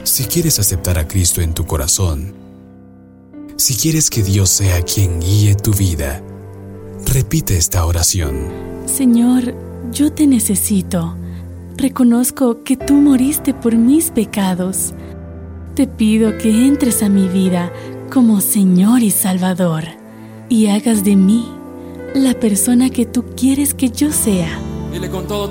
Si quieres aceptar a Cristo en tu corazón, si quieres que Dios sea quien guíe tu vida, repite esta oración. Señor, yo te necesito. Reconozco que tú moriste por mis pecados. Te pido que entres a mi vida como Señor y Salvador y hagas de mí la persona que tú quieres que yo sea. Dile con todo